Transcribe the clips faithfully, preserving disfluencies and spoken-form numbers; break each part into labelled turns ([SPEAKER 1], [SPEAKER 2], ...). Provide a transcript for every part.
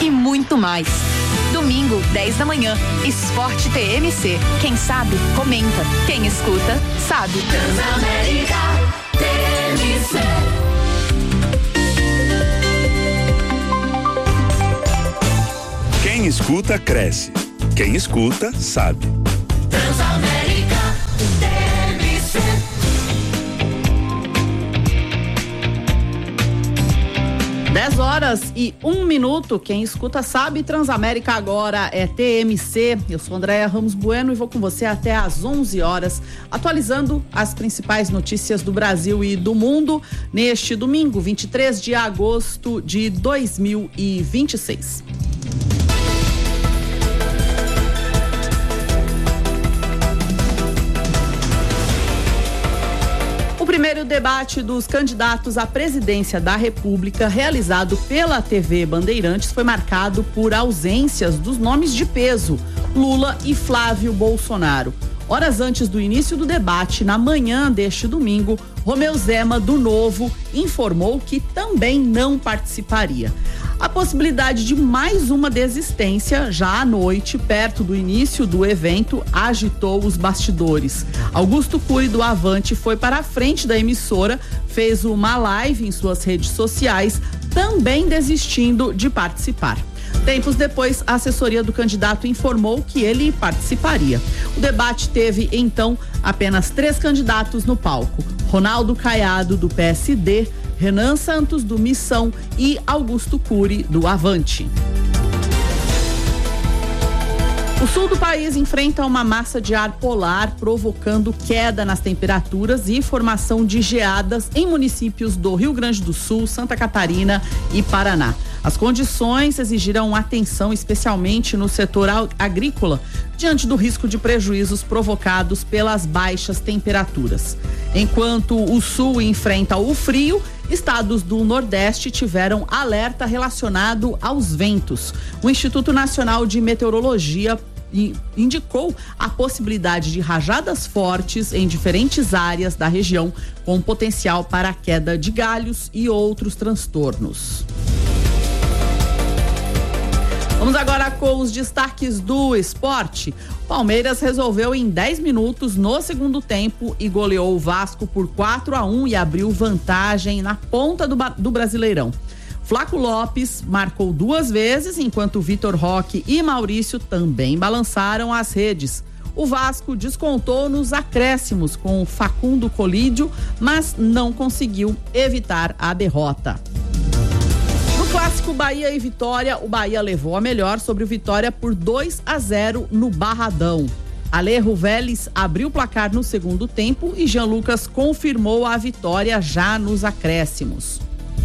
[SPEAKER 1] e muito mais. Domingo, dez da manhã, Esporte T M C. Quem sabe, comenta. Quem escuta, sabe.
[SPEAKER 2] Transamérica T M C.
[SPEAKER 3] Quem escuta, cresce. Quem escuta, sabe.
[SPEAKER 2] Transamérica T M C.
[SPEAKER 4] dez horas e um minuto. Quem escuta sabe. Transamérica agora é T M C. Eu sou Andréia Ramos Bueno e vou com você até às onze horas, atualizando as principais notícias do Brasil e do mundo neste domingo, vinte e três de agosto de dois mil e vinte e seis. O primeiro debate dos candidatos à presidência da República, realizado pela T V Bandeirantes, foi marcado por ausências dos nomes de peso, Lula e Flávio Bolsonaro. Horas antes do início do debate, na manhã deste domingo, Romeu Zema, do Novo, informou que também não participaria. A possibilidade de mais uma desistência, já à noite, perto do início do evento, agitou os bastidores. Augusto Cury, do Avante, foi para a frente da emissora, fez uma live em suas redes sociais, também desistindo de participar. Tempos depois, a assessoria do candidato informou que ele participaria. O debate teve, então, apenas três candidatos no palco: Ronaldo Caiado, do P S D, Renan Santos, do Missão, e Augusto Cury, do Avante. O sul do país enfrenta uma massa de ar polar, provocando queda nas temperaturas e formação de geadas em municípios do Rio Grande do Sul, Santa Catarina e Paraná. As condições exigirão atenção, especialmente no setor agrícola, diante do risco de prejuízos provocados pelas baixas temperaturas. Enquanto o sul enfrenta o frio, estados do Nordeste tiveram alerta relacionado aos ventos. O Instituto Nacional de Meteorologia indicou a possibilidade de rajadas fortes em diferentes áreas da região, com potencial para a queda de galhos e outros transtornos. Vamos agora com os destaques do esporte. O Palmeiras resolveu em dez minutos no segundo tempo e goleou o Vasco por quatro a um e abriu vantagem na ponta do, do Brasileirão. Flaco Lopes marcou duas vezes, enquanto Vitor Roque e Maurício também balançaram as redes. O Vasco descontou nos acréscimos com Facundo Colídio, mas não conseguiu evitar a derrota. No clássico Bahia e Vitória, o Bahia levou a melhor sobre o Vitória por dois a zero no Barradão. Alejo Vélez abriu o placar no segundo tempo e Jean Lucas confirmou a vitória já nos acréscimos.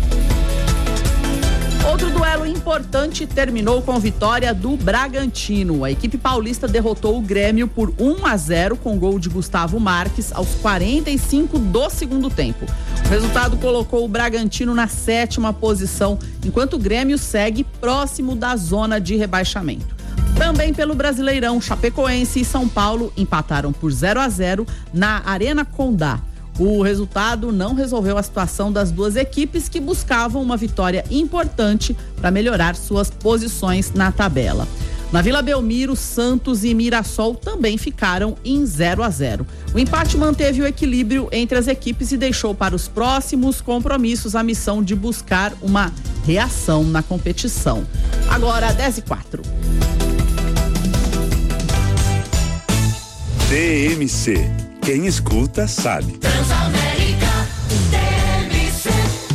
[SPEAKER 4] Outro duelo importante terminou com vitória do Bragantino. A equipe paulista derrotou o Grêmio por um a zero com gol de Gustavo Marques aos quarenta e cinco do segundo tempo. O resultado colocou o Bragantino na sétima posição, enquanto o Grêmio segue próximo da zona de rebaixamento. Também pelo Brasileirão, Chapecoense e São Paulo empataram por zero a zero na Arena Condá. O resultado não resolveu a situação das duas equipes, que buscavam uma vitória importante para melhorar suas posições na tabela. Na Vila Belmiro, Santos e Mirassol também ficaram em zero a zero. O empate manteve o equilíbrio entre as equipes e deixou para os próximos compromissos a missão de buscar uma reação na competição. Agora, dez e quatro.
[SPEAKER 3] T M C. Quem escuta, sabe.
[SPEAKER 2] Transamérica T M C.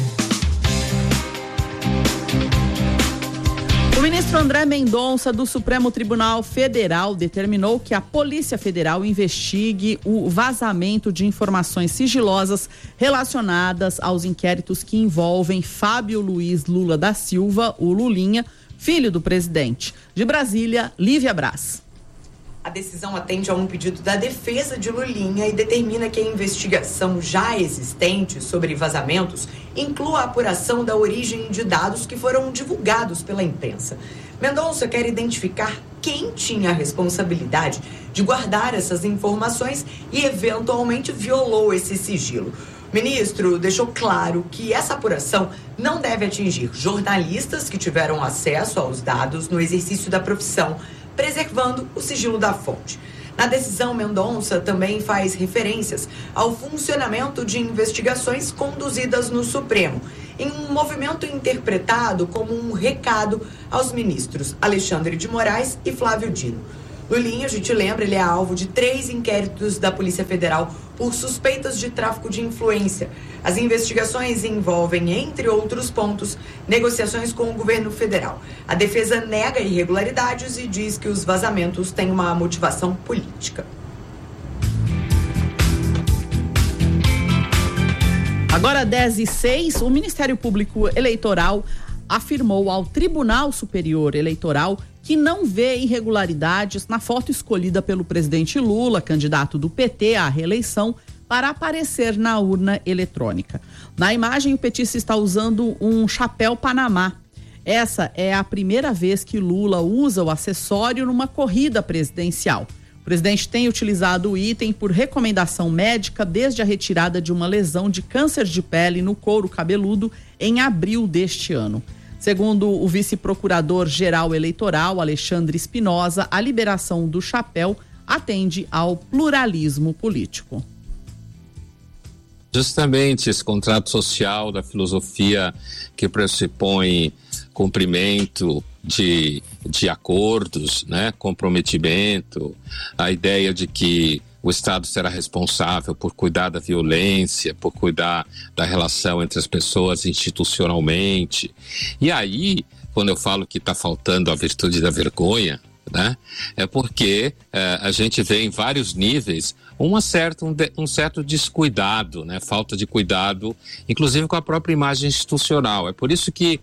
[SPEAKER 4] O ministro André Mendonça, do Supremo Tribunal Federal, determinou que a Polícia Federal investigue o vazamento de informações sigilosas relacionadas aos inquéritos que envolvem Fábio Luiz Lula da Silva, o Lulinha, filho do presidente. De Brasília, Lívia Braz.
[SPEAKER 5] A decisão atende a um pedido da defesa de Lulinha e determina que a investigação já existente sobre vazamentos inclua a apuração da origem de dados que foram divulgados pela imprensa. Mendonça quer identificar quem tinha a responsabilidade de guardar essas informações e eventualmente violou esse sigilo. O ministro deixou claro que essa apuração não deve atingir jornalistas que tiveram acesso aos dados no exercício da profissão, preservando o sigilo da fonte. Na decisão, Mendonça também faz referências ao funcionamento de investigações conduzidas no Supremo, em um movimento interpretado como um recado aos ministros Alexandre de Moraes e Flávio Dino. Lulinha, a gente lembra, ele é alvo de três inquéritos da Polícia Federal por suspeitas de tráfico de influência. As investigações envolvem, entre outros pontos, negociações com o governo federal. A defesa nega irregularidades e diz que os vazamentos têm uma motivação política.
[SPEAKER 4] Agora, dez e seis, o Ministério Público Eleitoral afirmou ao Tribunal Superior Eleitoral que não vê irregularidades na foto escolhida pelo presidente Lula, candidato do P T à reeleição, para aparecer na urna eletrônica. Na imagem, o petista está usando um chapéu Panamá. Essa é a primeira vez que Lula usa o acessório numa corrida presidencial. O presidente tem utilizado o item por recomendação médica desde a retirada de uma lesão de câncer de pele no couro cabeludo em abril deste ano. Segundo o vice-procurador-geral eleitoral, Alexandre Espinosa, a liberação do chapéu atende ao pluralismo político.
[SPEAKER 6] Justamente esse contrato social da filosofia que pressupõe cumprimento de, de acordos, né, comprometimento, a ideia de que o Estado será responsável por cuidar da violência, por cuidar da relação entre as pessoas institucionalmente. E aí, quando eu falo que está faltando a virtude da vergonha, né, é porque é, a gente vê em vários níveis uma certa, um, de, um certo descuidado, né, falta de cuidado, inclusive com a própria imagem institucional. É por isso que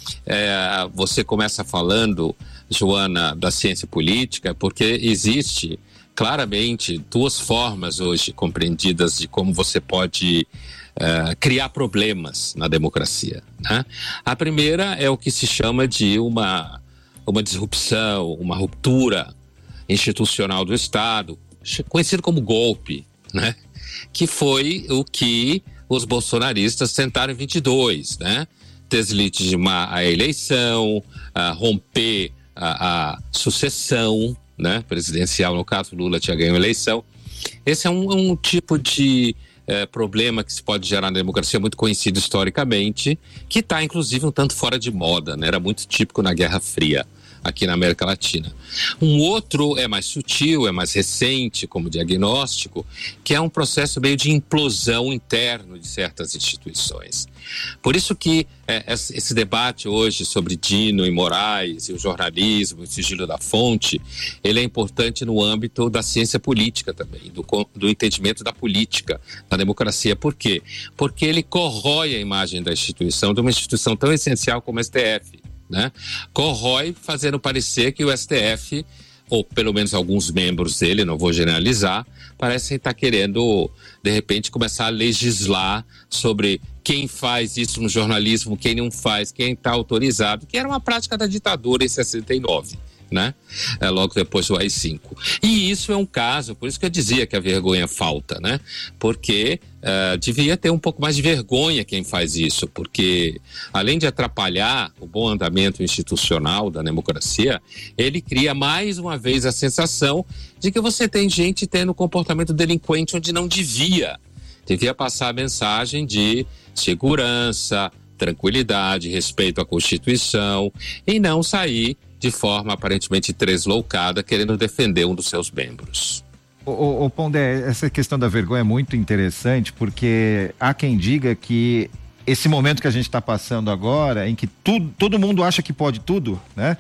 [SPEAKER 6] é, você começa falando, Joana, da ciência política, porque existe claramente duas formas hoje compreendidas de como você pode uh, criar problemas na democracia, né? A primeira é o que se chama de uma, uma disrupção, uma ruptura institucional do Estado, conhecido como golpe, né? Que foi o que os bolsonaristas tentaram em vinte e dois, né? Deslegitimar a eleição, uh, romper a, a sucessão, né, presidencial, no caso Lula tinha ganho a eleição. Esse é um, um tipo de é, problema que se pode gerar na democracia muito conhecido historicamente, que está inclusive um tanto fora de moda, né? Era muito típico na Guerra Fria aqui na América Latina. Um outro é mais sutil, é mais recente como diagnóstico, que é um processo meio de implosão interno de certas instituições. Por isso que é, esse debate hoje sobre Dino e Moraes e o jornalismo, o sigilo da fonte, ele é importante no âmbito da ciência política também, do, do entendimento da política, da democracia. Por quê? Porque ele corrói a imagem da instituição, de uma instituição tão essencial como o S T F. Né? Corrói, fazendo parecer que o S T F, ou pelo menos alguns membros dele, não vou generalizar, parecem estar querendo, de repente, começar a legislar sobre quem faz isso no jornalismo, quem não faz, quem está autorizado, que era uma prática da ditadura em sessenta e nove. Né? É, logo depois do A I cinco. E isso é um caso, por isso que eu dizia que a vergonha falta, né? Porque uh, devia ter um pouco mais de vergonha quem faz isso, porque além de atrapalhar o bom andamento institucional da democracia, ele cria mais uma vez a sensação de que você tem gente tendo comportamento delinquente onde não devia. Devia passar a mensagem de segurança, tranquilidade, respeito à Constituição e não sair de forma aparentemente tresloucada, querendo defender um dos seus membros.
[SPEAKER 7] O, o, o Pondé, essa questão da vergonha é muito interessante, porque há quem diga que esse momento que a gente está passando agora, em que tudo, todo mundo acha que pode tudo, né?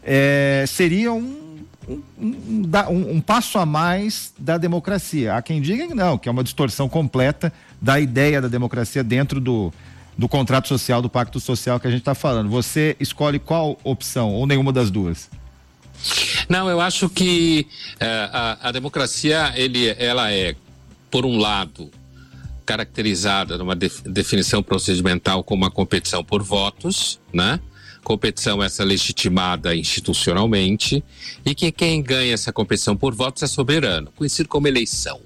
[SPEAKER 7] É, seria um, um, um, um, um passo a mais da democracia. Há quem diga que não, que é uma distorção completa da ideia da democracia dentro do do contrato social, do pacto social que a gente está falando. Você escolhe qual opção, ou nenhuma das duas?
[SPEAKER 6] Não, eu acho que é, a, a democracia, ele, ela é, por um lado, caracterizada numa def, definição procedimental como uma competição por votos, né? Competição essa legitimada institucionalmente, e que quem ganha essa competição por votos é soberano, conhecido como eleição,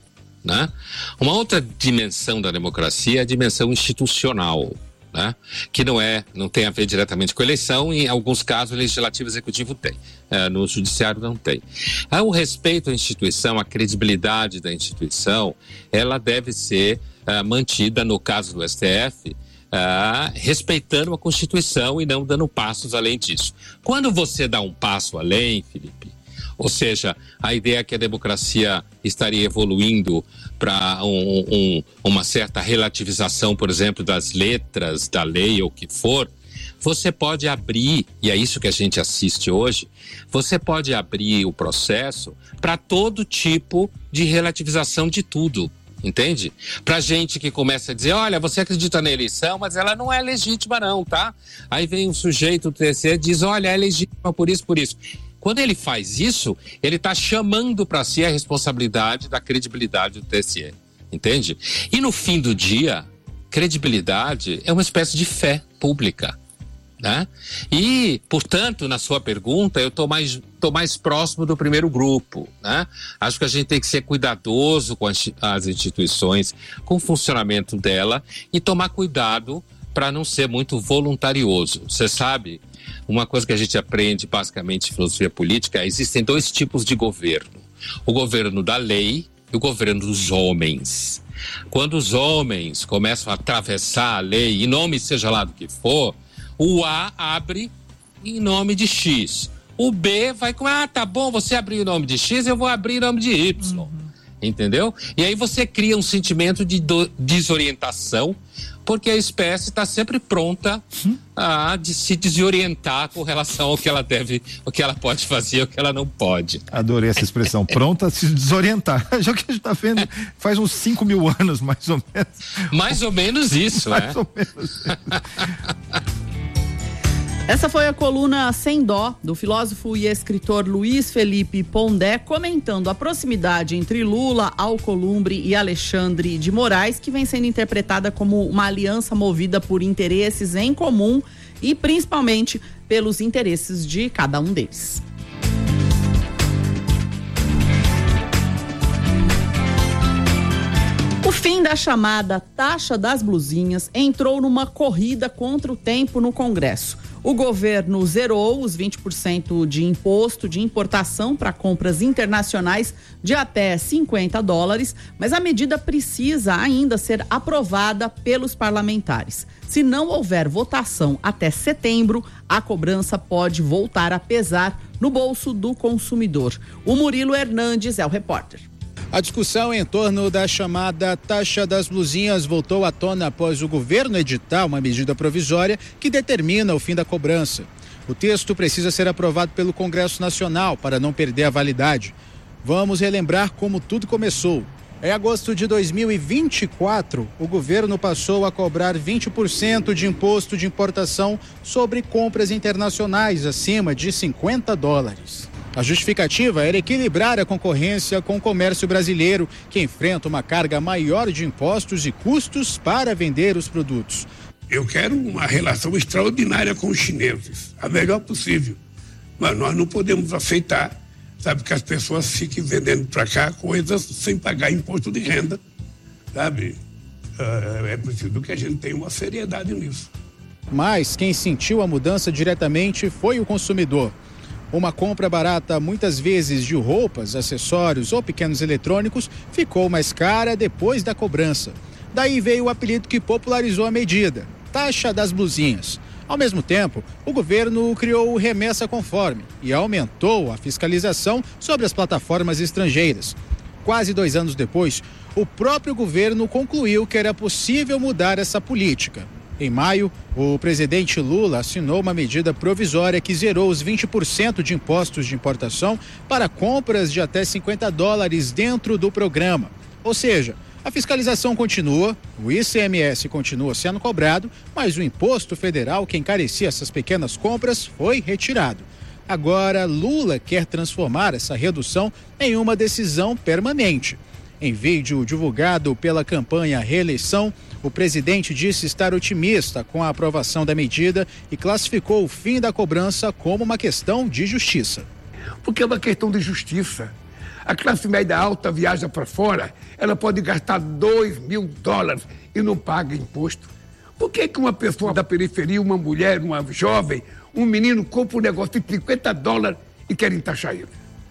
[SPEAKER 6] né? Uma outra dimensão da democracia é a dimensão institucional, né? Que não é, não tem a ver diretamente com eleição, em alguns casos o legislativo e o executivo tem, é, no judiciário não tem. Ah, o respeito à instituição, a credibilidade da instituição, ela deve ser ah, mantida, no caso do S T F, ah, respeitando a Constituição e não dando passos além disso. Quando você dá um passo além, Felipe, ou seja, a ideia é que a democracia estaria evoluindo para um, um, uma certa relativização, por exemplo, das letras da lei ou o que for, você pode abrir, e é isso que a gente assiste hoje, você pode abrir o processo para todo tipo de relativização de tudo. Entende? Pra gente que começa a dizer, olha, você acredita na eleição, mas ela não é legítima não, tá? Aí vem um sujeito do T S E e diz, olha, é legítima por isso, por isso. Quando ele faz isso, ele está chamando para si a responsabilidade da credibilidade do T S E, entende? E no fim do dia, credibilidade é uma espécie de fé pública, né? E, portanto, na sua pergunta, eu estou mais, tô mais próximo do primeiro grupo, né? Acho que a gente tem que ser cuidadoso com as, as instituições, com o funcionamento dela e tomar cuidado para não ser muito voluntarioso. Você sabe, uma coisa que a gente aprende basicamente em filosofia política, existem dois tipos de governo. O governo da lei e o governo dos homens. Quando os homens começam a atravessar a lei, em nome seja lá do que for, o A abre em nome de X. O B vai com, ah, tá bom, você abriu em nome de X, eu vou abrir em nome de Y. Uhum. Entendeu? E aí você cria um sentimento de do, desorientação, porque a espécie está sempre pronta a de se desorientar com relação ao que ela deve, o que ela pode fazer, o que ela não pode.
[SPEAKER 7] Adorei essa expressão, pronta a se desorientar. Já que a gente está vendo faz uns cinco mil anos, mais ou menos.
[SPEAKER 6] Mais ou menos isso,
[SPEAKER 7] mais
[SPEAKER 6] é.
[SPEAKER 7] Mais ou menos.
[SPEAKER 4] Essa foi a coluna Sem Dó, do filósofo e escritor Luiz Felipe Pondé, comentando a proximidade entre Lula, Alcolumbre e Alexandre de Moraes, que vem sendo interpretada como uma aliança movida por interesses em comum e principalmente pelos interesses de cada um deles. O fim da chamada taxa das blusinhas entrou numa corrida contra o tempo no Congresso. O governo zerou os vinte por cento de imposto de importação para compras internacionais de até cinquenta dólares, mas a medida precisa ainda ser aprovada pelos parlamentares. Se não houver votação até setembro, a cobrança pode voltar a pesar no bolso do consumidor. O Murilo Hernandes é o repórter.
[SPEAKER 8] A discussão em torno da chamada taxa das blusinhas voltou à tona após o governo editar uma medida provisória que determina o fim da cobrança. O texto precisa ser aprovado pelo Congresso Nacional para não perder a validade. Vamos relembrar como tudo começou. Em agosto de dois mil e vinte e quatro, o governo passou a cobrar vinte por cento de imposto de importação sobre compras internacionais acima de cinquenta dólares. A justificativa era equilibrar a concorrência com o comércio brasileiro, que enfrenta uma carga maior de impostos e custos para vender os produtos.
[SPEAKER 9] Eu quero uma relação extraordinária com os chineses, a melhor possível. Mas nós não podemos aceitar, sabe, que as pessoas fiquem vendendo para cá coisas sem pagar imposto de renda, sabe? É preciso que a gente tenha uma seriedade nisso.
[SPEAKER 8] Mas quem sentiu a mudança diretamente foi o consumidor. Uma compra barata, muitas vezes de roupas, acessórios ou pequenos eletrônicos, ficou mais cara depois da cobrança. Daí veio o apelido que popularizou a medida, taxa das blusinhas. Ao mesmo tempo, o governo criou o Remessa Conforme e aumentou a fiscalização sobre as plataformas estrangeiras. Quase dois anos depois, o próprio governo concluiu que era possível mudar essa política. Em maio, o presidente Lula assinou uma medida provisória que zerou os vinte por cento de impostos de importação para compras de até cinquenta dólares dentro do programa. Ou seja, a fiscalização continua, o I C M S continua sendo cobrado, mas o imposto federal que encarecia essas pequenas compras foi retirado. Agora, Lula quer transformar essa redução em uma decisão permanente. Em vídeo divulgado pela campanha Reeleição, o presidente disse estar otimista com a aprovação da medida e classificou o fim da cobrança como uma questão de justiça.
[SPEAKER 9] Porque é uma questão de justiça. A classe média alta viaja para fora, ela pode gastar dois mil dólares e não paga imposto. Por que que uma pessoa da periferia, uma mulher, uma jovem, um menino compra um negócio de cinquenta dólares e querem taxar ele?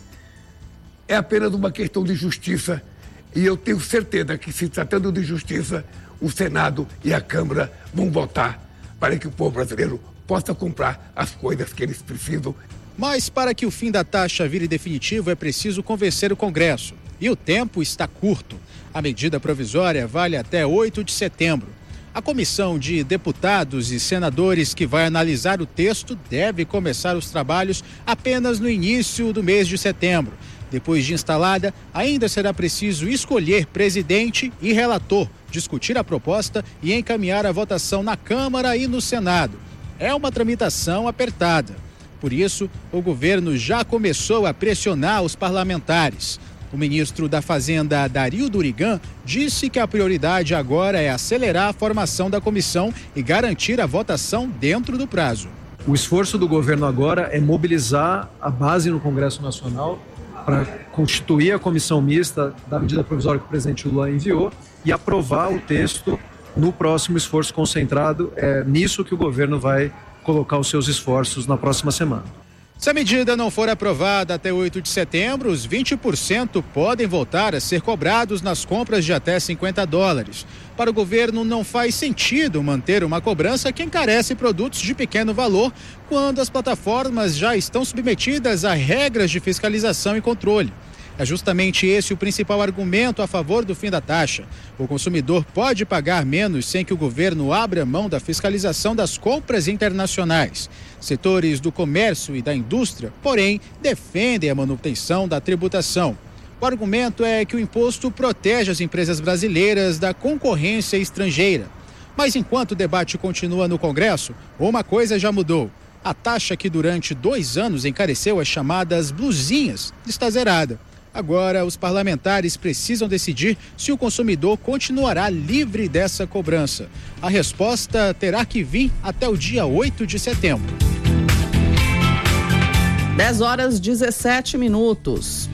[SPEAKER 9] É apenas uma questão de justiça e eu tenho certeza que, se tratando de justiça, o Senado e a Câmara vão votar para que o povo brasileiro possa comprar as coisas que eles precisam.
[SPEAKER 8] Mas para que o fim da taxa vire definitivo é preciso convencer o Congresso. E o tempo está curto. A medida provisória vale até oito de setembro. A comissão de deputados e senadores que vai analisar o texto deve começar os trabalhos apenas no início do mês de setembro. Depois de instalada, ainda será preciso escolher presidente e relator, discutir a proposta e encaminhar a votação na Câmara e no Senado. É uma tramitação apertada. Por isso, o governo já começou a pressionar os parlamentares. O ministro da Fazenda, Dario Durigan, disse que a prioridade agora é acelerar a formação da comissão e garantir a votação dentro do prazo.
[SPEAKER 10] O esforço do governo agora é mobilizar a base no Congresso Nacional para constituir a comissão mista da medida provisória que o presidente Lula enviou e aprovar o texto no próximo esforço concentrado. É nisso que o governo vai colocar os seus esforços na próxima semana.
[SPEAKER 8] Se a medida não for aprovada até oito de setembro, os vinte por cento podem voltar a ser cobrados nas compras de até cinquenta dólares. Para o governo, não faz sentido manter uma cobrança que encarece produtos de pequeno valor quando as plataformas já estão submetidas a regras de fiscalização e controle. É justamente esse o principal argumento a favor do fim da taxa. O consumidor pode pagar menos sem que o governo abra mão da fiscalização das compras internacionais. Setores do comércio e da indústria, porém, defendem a manutenção da tributação. O argumento é que o imposto protege as empresas brasileiras da concorrência estrangeira. Mas enquanto o debate continua no Congresso, uma coisa já mudou. A taxa que durante dois anos encareceu as chamadas blusinhas está zerada. Agora, os parlamentares precisam decidir se o consumidor continuará livre dessa cobrança. A resposta terá que vir até o dia oito de setembro.
[SPEAKER 4] dez horas e dezessete minutos.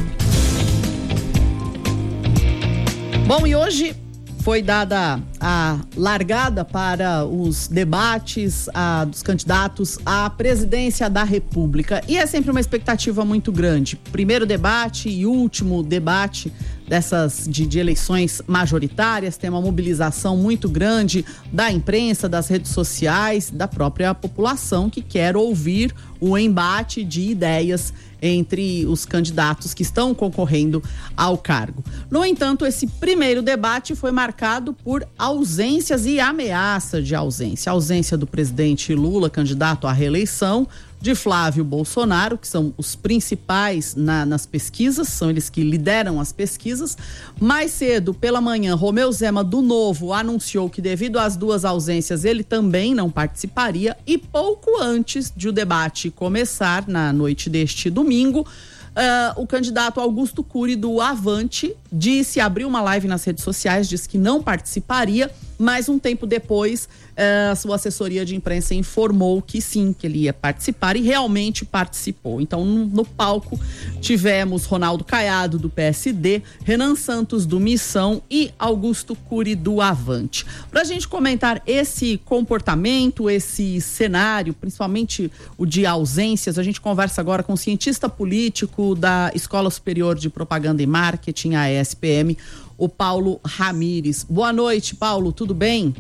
[SPEAKER 4] Bom, e hoje foi dada a largada para os debates a, dos candidatos à presidência da República. E é sempre uma expectativa muito grande. Primeiro debate e último debate dessas de, de eleições majoritárias, tem uma mobilização muito grande da imprensa, das redes sociais, da própria população que quer ouvir o embate de ideias entre os candidatos que estão concorrendo ao cargo. No entanto, esse primeiro debate foi marcado por ausências e ameaça de ausência. A ausência do presidente Lula, candidato à reeleição, de Flávio Bolsonaro, que são os principais na, nas pesquisas, são eles que lideram as pesquisas. Mais cedo, pela manhã, Romeu Zema, do Novo, anunciou que, devido às duas ausências, ele também não participaria. E pouco antes de o debate começar, na noite deste domingo, Uh, o candidato Augusto Cury, do Avante, disse, abriu uma live nas redes sociais, disse que não participaria, mas um tempo depois uh, a sua assessoria de imprensa informou que sim, que ele ia participar, e realmente participou. Então, no, no palco, tivemos Ronaldo Caiado, do P S D, Renan Santos, do Missão, e Augusto Cury, do Avante. Para a gente comentar esse comportamento, esse cenário, principalmente o de ausências, a gente conversa agora com o cientista político da Escola Superior de Propaganda e Marketing, a E S P M, o Paulo Ramires. Boa noite, Paulo, tudo bem?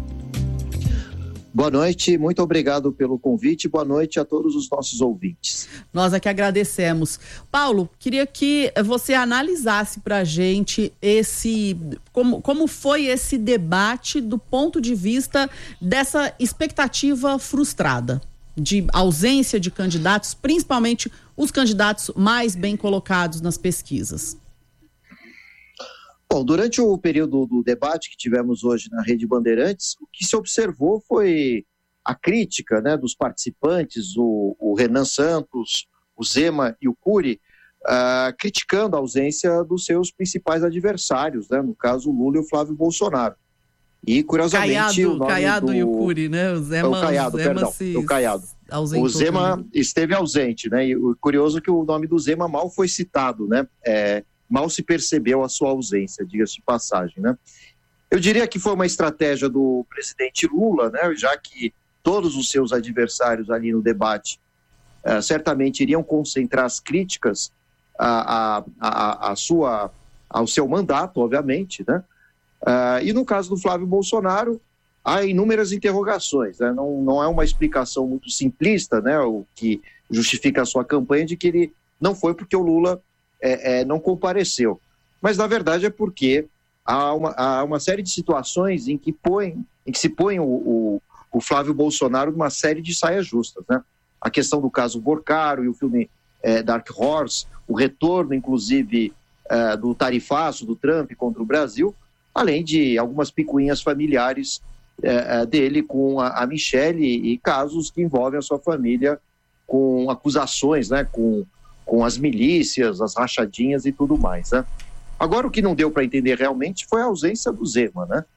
[SPEAKER 11] Boa noite, muito obrigado pelo convite, boa noite a todos os nossos ouvintes.
[SPEAKER 4] Nós é que agradecemos. Paulo, queria que você analisasse para a gente esse, como, como foi esse debate do ponto de vista dessa expectativa frustrada, de ausência de candidatos, principalmente os candidatos mais bem colocados nas pesquisas.
[SPEAKER 11] Bom, durante o período do debate que tivemos hoje na Rede Bandeirantes, o que se observou foi a crítica, né, dos participantes, o, o Renan Santos, o Zema e o Cury, uh, criticando a ausência dos seus principais adversários, né, no caso o Lula e o Flávio Bolsonaro. E, curiosamente,
[SPEAKER 4] Caiado,
[SPEAKER 11] o nome
[SPEAKER 4] Caiado
[SPEAKER 11] do...
[SPEAKER 4] e o Cury, né? O Zema,
[SPEAKER 11] o Caiado,
[SPEAKER 4] o Zema
[SPEAKER 11] perdão,
[SPEAKER 4] se,
[SPEAKER 11] o Caiado.
[SPEAKER 4] ausentou.
[SPEAKER 11] O Zema
[SPEAKER 4] também.
[SPEAKER 11] esteve ausente, né? E o curioso é que o nome do Zema mal foi citado, né? É, mal se percebeu a sua ausência, diga-se de passagem, né? Eu diria que foi uma estratégia do presidente Lula, né? Já que todos os seus adversários ali no debate uh, certamente iriam concentrar as críticas a, a, a, a sua, ao seu mandato, obviamente, né? Uh, e no caso do Flávio Bolsonaro, há inúmeras interrogações, né? Não, não é uma explicação muito simplista, né? O que justifica a sua campanha de que ele não foi porque o Lula é, é, não compareceu. Mas, na verdade, é porque há uma, há uma série de situações em que, põe, em que se põe o, o, o Flávio Bolsonaro numa série de saias justas, né? A questão do caso Borcaro e o filme é, Dark Horse, o retorno, inclusive, é, do tarifaço do Trump contra o Brasil, além de algumas picuinhas familiares é, dele com a, a Michelle e casos que envolvem a sua família com acusações, né, com, com as milícias, as rachadinhas e tudo mais, né? Agora, o que não deu para entender realmente foi a ausência do Zema, né?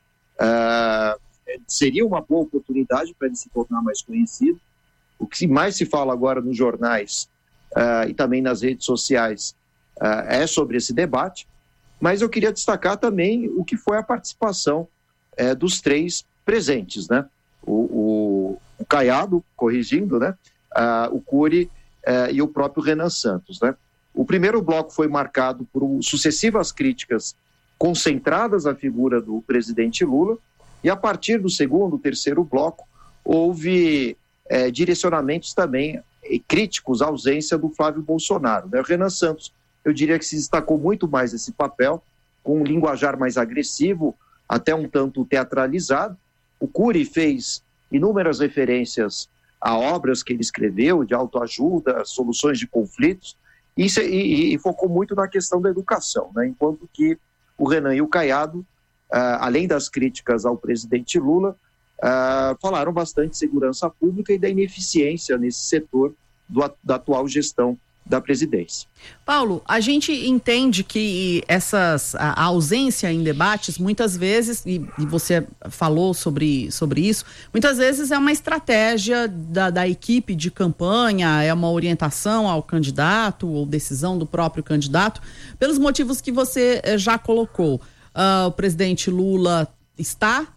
[SPEAKER 11] Uh, seria uma boa oportunidade para ele se tornar mais conhecido. O que mais se fala agora nos jornais uh, e também nas redes sociais uh, é sobre esse debate, mas eu queria destacar também o que foi a participação uh, dos três presentes, né? O, o, o Caiado, corrigindo, né? Uh, o Cury uh, e o próprio Renan Santos, né? O primeiro bloco foi marcado por sucessivas críticas concentradas à figura do presidente Lula, e a partir do segundo, terceiro bloco, houve é, direcionamentos também é, críticos à ausência do Flávio Bolsonaro, né? O Renan Santos, eu diria que se destacou muito mais esse papel, com um linguajar mais agressivo, até um tanto teatralizado. O Cury fez inúmeras referências a obras que ele escreveu, de autoajuda, soluções de conflitos, e, e, e focou muito na questão da educação, né? Enquanto que o Renan e o Caiado, Uh, além das críticas ao presidente Lula, uh, falaram bastante de segurança pública e da ineficiência nesse setor do, da atual gestão da presidência.
[SPEAKER 4] Paulo, a gente entende que essas, a, a ausência em debates, muitas vezes, e, e você falou sobre, sobre isso, muitas vezes é uma estratégia da, da equipe de campanha, é uma orientação ao candidato ou decisão do próprio candidato, pelos motivos que você eh, já colocou. Uh, o presidente Lula está,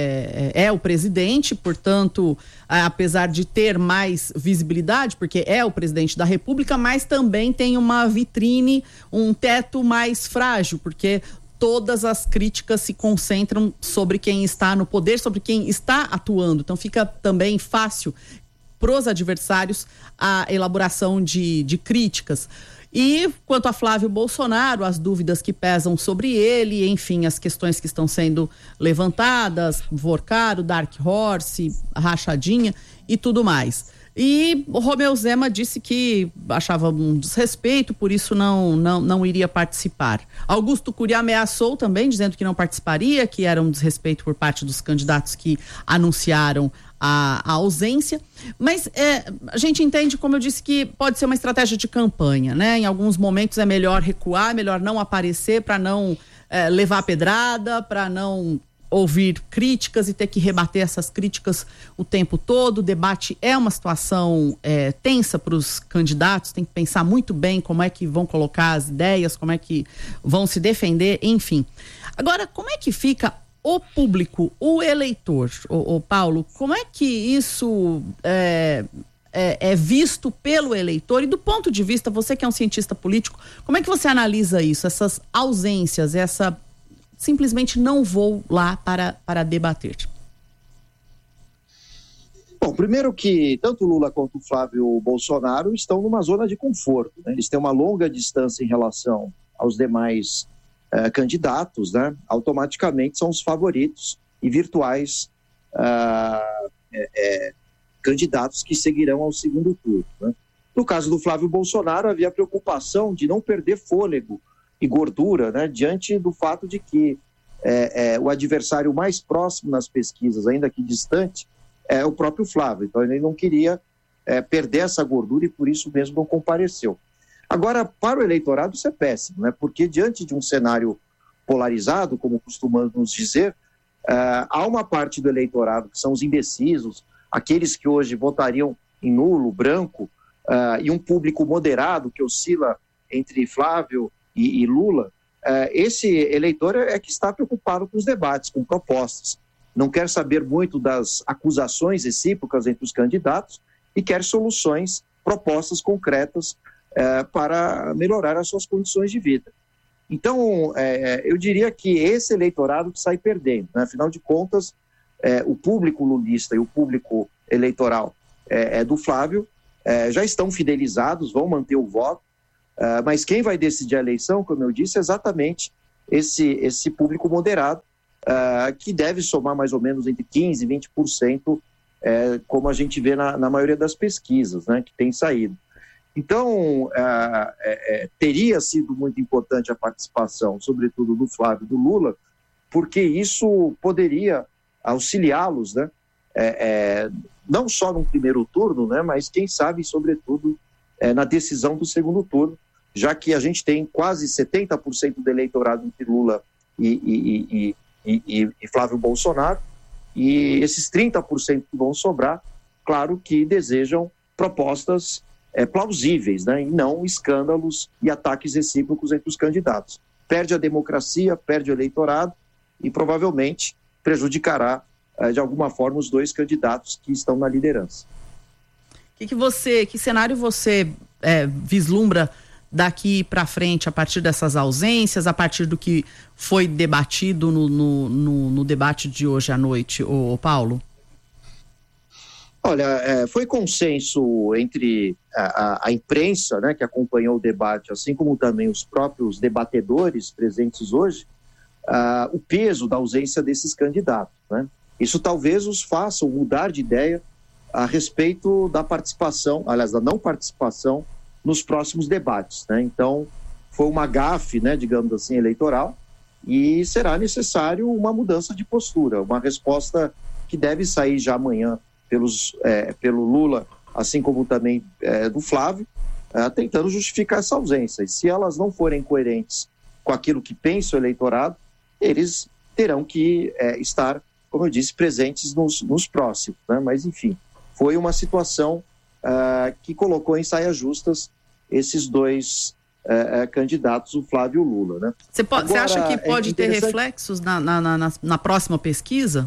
[SPEAKER 4] é, é o presidente, portanto, apesar de ter mais visibilidade, porque é o presidente da República, mas também tem uma vitrine, um teto mais frágil, porque todas as críticas se concentram sobre quem está no poder, sobre quem está atuando. Então fica também fácil para os adversários a elaboração de, de críticas. E quanto a Flávio Bolsonaro, as dúvidas que pesam sobre ele, enfim, as questões que estão sendo levantadas, Borcaro, Dark Horse, rachadinha e tudo mais. E o Romeu Zema disse que achava um desrespeito, por isso não, não, não iria participar. Augusto Cury ameaçou também, dizendo que não participaria, que era um desrespeito por parte dos candidatos que anunciaram a, a ausência. Mas é, a gente entende, como eu disse, que pode ser uma estratégia de campanha, né? Em alguns momentos é melhor recuar, melhor não aparecer para não é, levar pedrada, para não ouvir críticas e ter que rebater essas críticas o tempo todo. O debate é uma situação é, tensa para os candidatos, tem que pensar muito bem como é que vão colocar as ideias, como é que vão se defender, enfim. Agora, como é que fica o público, o eleitor, o, o Paulo, como é que isso é, é, é visto pelo eleitor? E do ponto de vista, você que é um cientista político, como é que você analisa isso, essas ausências, essa simplesmente não vou lá para, para debater?
[SPEAKER 11] Bom, primeiro que tanto o Lula quanto o Flávio Bolsonaro estão numa zona de conforto, né? Eles têm uma longa distância em relação aos demais eh, candidatos, né? Automaticamente são os favoritos e virtuais ah, é, é, candidatos que seguirão ao segundo turno, né? No caso do Flávio Bolsonaro, havia preocupação de não perder fôlego e gordura, né, diante do fato de que é, é, o adversário mais próximo nas pesquisas, ainda que distante, é o próprio Flávio. Então ele não queria é, perder essa gordura e por isso mesmo não compareceu. Agora, para o eleitorado isso é péssimo, né, porque diante de um cenário polarizado, como costumamos dizer, é, há uma parte do eleitorado que são os indecisos, aqueles que hoje votariam em nulo, branco, uh, e um público moderado que oscila entre Flávio e, e Lula, uh, esse eleitor é que está preocupado com os debates, com propostas. Não quer saber muito das acusações recíprocas entre os candidatos e quer soluções, propostas concretas uh, para melhorar as suas condições de vida. Então, é, eu diria que esse eleitorado que sai perdendo, né? Afinal de contas, é, o público lulista e o público eleitoral é, é do Flávio, é, já estão fidelizados, vão manter o voto, é, mas quem vai decidir a eleição, como eu disse, é exatamente esse, esse público moderado, é, que deve somar mais ou menos entre quinze por cento e vinte por cento, é, como a gente vê na, na maioria das pesquisas, né, que tem saído. Então, é, é, teria sido muito importante a participação, sobretudo do Flávio e do Lula, porque isso poderia auxiliá-los, né, é, é, não só no primeiro turno, né, mas quem sabe, sobretudo, é, na decisão do segundo turno, já que a gente tem quase setenta por cento do eleitorado entre Lula e, e, e, e, e Flávio Bolsonaro, e esses trinta por cento que vão sobrar, claro que desejam propostas É, plausíveis, né, e não escândalos e ataques recíprocos entre os candidatos. Perde a democracia, perde o eleitorado e provavelmente prejudicará, é, de alguma forma, os dois candidatos que estão na liderança.
[SPEAKER 4] Que, que, você, que cenário você é, vislumbra daqui para frente, a partir dessas ausências, a partir do que foi debatido no, no, no, no debate de hoje à noite, ô, ô Paulo?
[SPEAKER 11] Olha, é, foi consenso entre a, a, a imprensa, né, que acompanhou o debate, assim como também os próprios debatedores presentes hoje, uh, o peso da ausência desses candidatos, né? Isso talvez os faça mudar de ideia a respeito da participação, aliás, da não participação nos próximos debates, né? Então, foi uma gafe, né, digamos assim, eleitoral, e será necessário uma mudança de postura, uma resposta que deve sair já amanhã Pelos, é, pelo Lula, assim como também é, do Flávio, é, tentando justificar essa ausência. E se elas não forem coerentes com aquilo que pensa o eleitorado, eles terão que é, estar, como eu disse, presentes nos, nos próximos, né? Mas, enfim, foi uma situação é, que colocou em saias justas esses dois é, é, candidatos, o Flávio e o Lula, né?
[SPEAKER 4] Você pode, Agora, acha que pode é ter reflexos na, na, na, na próxima pesquisa?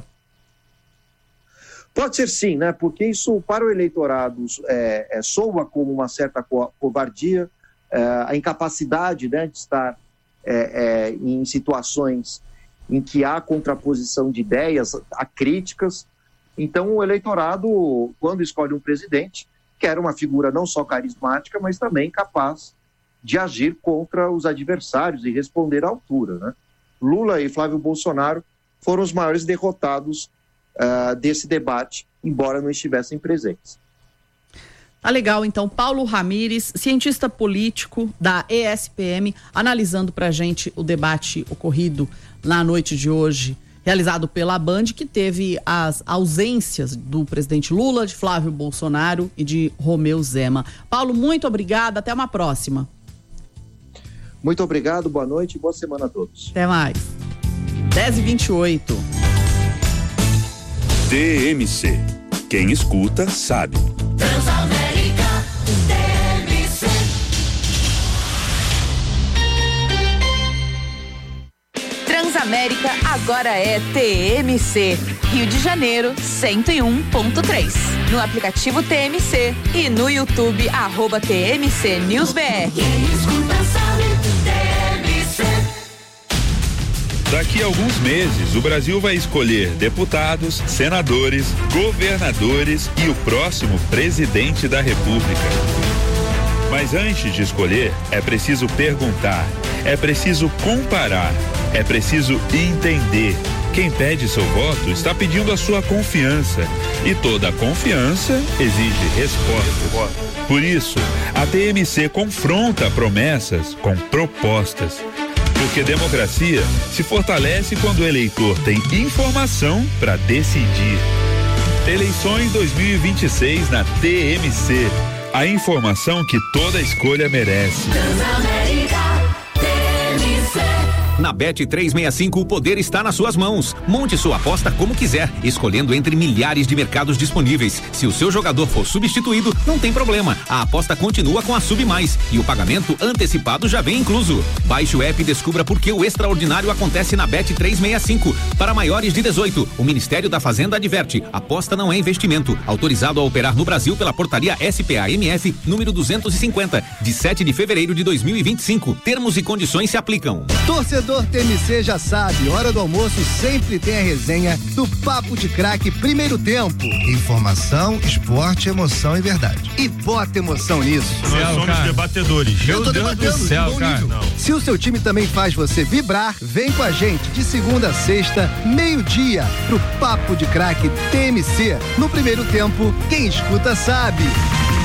[SPEAKER 11] Pode ser sim, né? Porque isso para o eleitorado é, é, soa como uma certa co- covardia, é, a incapacidade, né, de estar é, é, em situações em que há contraposição de ideias, há críticas. Então o eleitorado, quando escolhe um presidente, quer uma figura não só carismática, mas também capaz de agir contra os adversários e responder à altura, né? Lula e Flávio Bolsonaro foram os maiores derrotados Uh, desse debate, embora não estivessem presentes.
[SPEAKER 4] Tá legal, então. Paulo Ramires, cientista político da E S P M, analisando pra gente o debate ocorrido na noite de hoje, realizado pela Band, que teve as ausências do presidente Lula, de Flávio Bolsonaro e de Romeu Zema. Paulo, muito obrigada, até uma próxima.
[SPEAKER 11] Muito obrigado, boa noite e boa semana a todos.
[SPEAKER 4] Até mais. dez e vinte e oito.
[SPEAKER 3] T M C. Quem escuta, sabe.
[SPEAKER 2] Transamérica, T M C.
[SPEAKER 1] Transamérica agora é T M C. Rio de Janeiro, cento e um ponto três. No aplicativo T M C e no YouTube, arroba T M C News B R.
[SPEAKER 2] Quem escuta sabe, T M C.
[SPEAKER 3] Daqui a alguns meses, o Brasil vai escolher deputados, senadores, governadores e o próximo presidente da República. Mas antes de escolher, é preciso perguntar, é preciso comparar, é preciso entender. Quem pede seu voto está pedindo a sua confiança. E toda confiança exige resposta. Por isso, a T M C confronta promessas com propostas. Porque democracia se fortalece quando o eleitor tem informação para decidir. Eleições dois mil e vinte e seis na T M C. A informação que toda escolha merece.
[SPEAKER 2] Transamérica, T M C.
[SPEAKER 12] Na Bet trezentos e sessenta e cinco, o poder está nas suas mãos. Monte sua aposta como quiser, escolhendo entre milhares de mercados disponíveis. Se o seu jogador for substituído, não tem problema. A aposta continua com a Sub Mais e o pagamento antecipado já vem incluso. Baixe o app e descubra por que o extraordinário acontece na Bet trezentos e sessenta e cinco. Para maiores de dezoito, o Ministério da Fazenda adverte: aposta não é investimento. Autorizado a operar no Brasil pela portaria S P A M F número duzentos e cinquenta, de sete de fevereiro de dois mil e vinte e cinco. Termos e condições se aplicam.
[SPEAKER 13] Torcedor T M C já sabe, hora do almoço sempre tem a resenha do Papo de Craque Primeiro Tempo.
[SPEAKER 14] Informação, esporte, emoção e verdade.
[SPEAKER 13] E bota emoção nisso.
[SPEAKER 15] Nós Céu, somos cara. debatedores.
[SPEAKER 13] Eu tô
[SPEAKER 15] Deus
[SPEAKER 13] debatendo,
[SPEAKER 15] do céu, cara.
[SPEAKER 13] Não. Se o seu time também faz você vibrar, vem com a gente de segunda a sexta, meio-dia, pro Papo de Craque T M C. No Primeiro Tempo, quem escuta sabe.